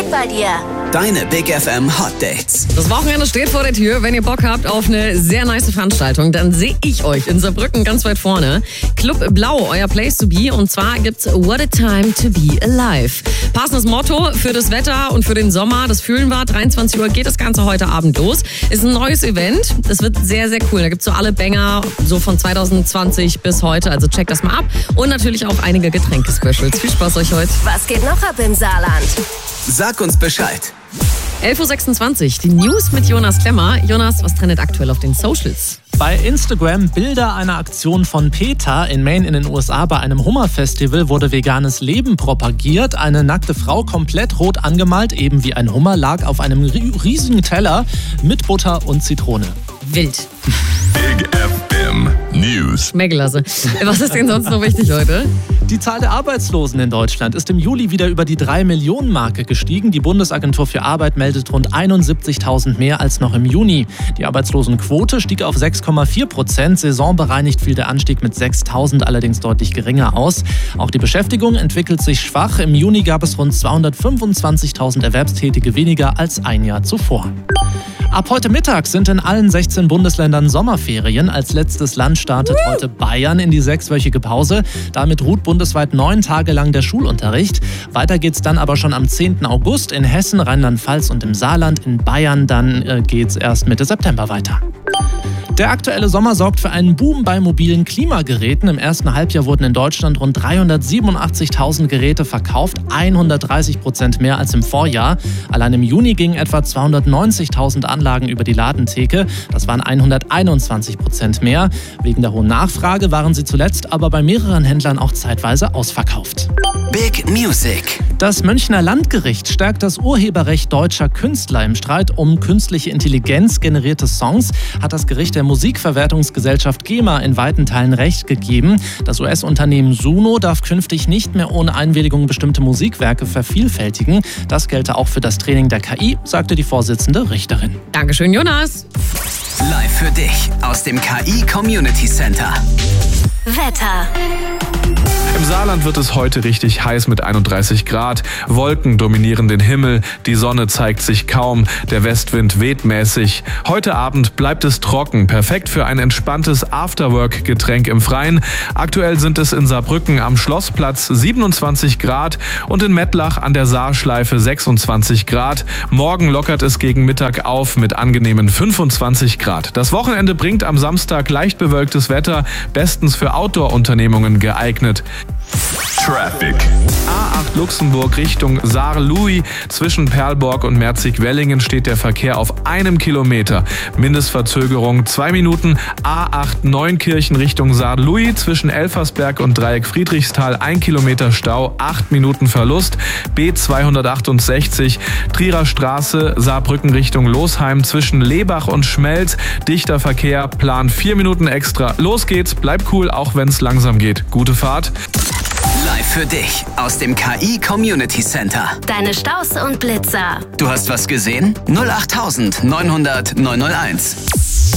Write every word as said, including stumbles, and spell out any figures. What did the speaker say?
Traffic bei dir. Deine Big F M Hot Dates. Das Wochenende steht vor der Tür. Wenn ihr Bock habt auf eine sehr nice Veranstaltung, dann sehe ich euch in Saarbrücken ganz weit vorne. Club Blau, euer Place to be. Und zwar gibt's What a Time to be Alive. Passendes Motto für das Wetter und für den Sommer. Das fühlen wir. dreiundzwanzig Uhr geht das Ganze heute Abend los. Ist ein neues Event. Es wird sehr, sehr cool. Da gibt's so alle Banger, so von zwanzig zwanzig bis heute. Also checkt das mal ab. Und natürlich auch einige Getränke-Specials. Viel Spaß euch heute. Was geht noch ab im Saarland? Sag uns Bescheid. elf Uhr sechsundzwanzig, die News mit Jonas Klemmer. Jonas, was trendet aktuell auf den Socials? Bei Instagram Bilder einer Aktion von PETA in Maine in den U S A. Bei einem Hummerfestival wurde veganes Leben propagiert. Eine nackte Frau, komplett rot angemalt, eben wie ein Hummer, lag auf einem riesigen Teller mit Butter und Zitrone. Wild. Big F M News. Schmeckelasse. Was ist denn sonst noch wichtig heute? Die Zahl der Arbeitslosen in Deutschland ist im Juli wieder über die drei Millionen Marke gestiegen. Die Bundesagentur für Arbeit meldet rund einundsiebzigtausend mehr als noch im Juni. Die Arbeitslosenquote stieg auf sechs Komma vier Prozent. Saisonbereinigt fiel der Anstieg mit sechstausend allerdings deutlich geringer aus. Auch die Beschäftigung entwickelt sich schwach. Im Juni gab es rund zweihundertfünfundzwanzigtausend Erwerbstätige weniger als ein Jahr zuvor. Ab heute Mittag sind in allen sechzehn Bundesländern Sommerferien. Als letztes Land startet heute Bayern in die sechswöchige Pause. Damit ruht bundesweit neun Tage lang der Schulunterricht. Weiter geht's dann aber schon am zehnten August in Hessen, Rheinland-Pfalz und im Saarland. In Bayern dann äh, geht's erst Mitte September weiter. Der aktuelle Sommer sorgt für einen Boom bei mobilen Klimageräten. Im ersten Halbjahr wurden in Deutschland rund dreihundertsiebenundachtzigtausend Geräte verkauft, hundertdreißig Prozent mehr als im Vorjahr. Allein im Juni gingen etwa zweihundertneunzigtausend Anlagen über die Ladentheke. Das waren hunderteinundzwanzig Prozent mehr. Wegen der hohen Nachfrage waren sie zuletzt aber bei mehreren Händlern auch zeitweise ausverkauft. Big Music. Das Münchner Landgericht stärkt das Urheberrecht deutscher Künstler. Im Streit um künstliche Intelligenz generierte Songs hat das Gericht der Musikverwertungsgesellschaft GEMA in weiten Teilen Recht gegeben. Das U S-Unternehmen Suno darf künftig nicht mehr ohne Einwilligung bestimmte Musikwerke vervielfältigen. Das gelte auch für das Training der K I, sagte die Vorsitzende Richterin. Dankeschön, Jonas. Live für dich aus dem K I Community Center. Wetter. Im Saarland wird es heute richtig heiß mit einunddreißig Grad. Wolken dominieren den Himmel, die Sonne zeigt sich kaum, der Westwind weht mäßig. Heute Abend bleibt es trocken, perfekt für ein entspanntes Afterwork-Getränk im Freien. Aktuell sind es in Saarbrücken am Schlossplatz siebenundzwanzig Grad und in Mettlach an der Saarschleife sechsundzwanzig Grad. Morgen lockert es gegen Mittag auf mit angenehmen fünfundzwanzig Grad. Das Wochenende bringt am Samstag leicht bewölktes Wetter, bestens für Outdoor-Unternehmungen geeignet. Traffic. A acht Luxemburg Richtung Saar-Louis. Zwischen Perlborg und Merzig-Wellingen steht der Verkehr auf einem Kilometer. Mindestverzögerung zwei Minuten. A acht Neunkirchen Richtung Saar-Louis. Zwischen Elfersberg und Dreieck Friedrichsthal ein Kilometer Stau, acht Minuten Verlust. B zweihundertachtundsechzig Trierer Straße Saarbrücken Richtung Losheim. Zwischen Lebach und Schmelz dichter Verkehr. Plan vier Minuten extra. Los geht's. Bleib cool, auch wenn's langsam geht. Gute Fahrt. Live für dich aus dem K I Community Center. Deine Staus und Blitzer. Du hast was gesehen? null acht neunhundert neunhunderteins.